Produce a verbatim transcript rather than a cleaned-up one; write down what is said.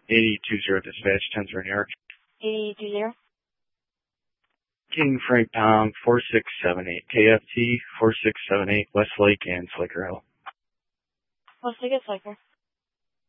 eighty two zero dispatch, ten zero New York. eighty two zero. King Frank Tom, four six seven eight, K F T, four six seven eight, Westlake and Flicker Hill. Westlake and Flicker.